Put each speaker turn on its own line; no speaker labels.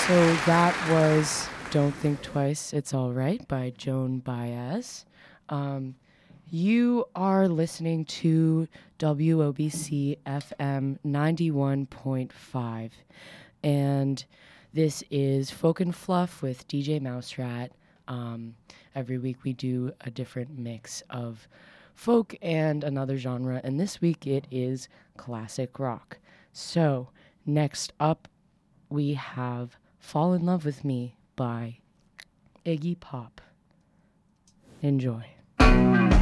So that was Don't Think Twice, It's All Right by Joan Baez. You are listening to WOBC FM 91.5. And this is Folk and Fluff with DJ Mouserat. Every week we do a different mix of folk and another genre. And this week it is classic rock. So next up we have Fall in Love with Me by Iggy Pop. Enjoy.